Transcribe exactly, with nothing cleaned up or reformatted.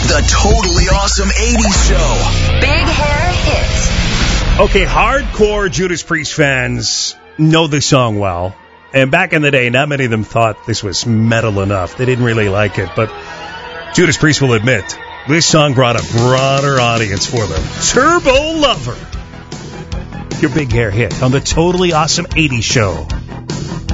The Totally Awesome eighties Show. Big Hair Hit. Okay, hardcore Judas Priest fans know this song well. And back in the day, not many of them thought this was metal enough. They didn't really like it. But Judas Priest will admit, this song brought a broader audience for them. Turbo Lover. Your Big Hair Hit on the Totally Awesome eighties Show.